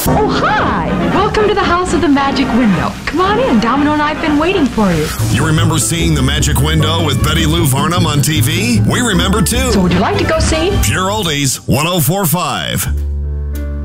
Oh, hi! Welcome to the House of the Magic Window. Come on in. Domino and I have been waiting for you. You remember seeing The Magic Window with Betty Lou Varnum on TV? We remember too. So would you like to go see? Pure Oldies 104.5.